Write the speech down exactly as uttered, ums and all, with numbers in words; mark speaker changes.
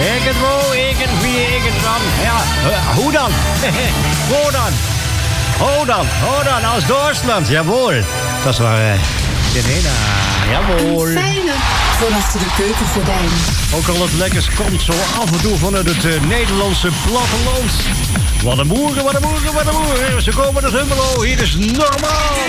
Speaker 1: Ik het wo, ik het wie, ik het dan. Ja, uh, hoe dan? Hoe dan? Hoe dan? Hoe dan? Als Duitsland, jawohl. Dat is waar. Uh, Helena, jawohl.
Speaker 2: Een fijne van achter de keukengordijn.
Speaker 1: Ook al het lekkers komt zo af en toe vanuit het uh, Nederlandse platteland. Wat een boeren, wat een boeren, wat een boeren. Ze komen uit Hummelo. Hier is normaal.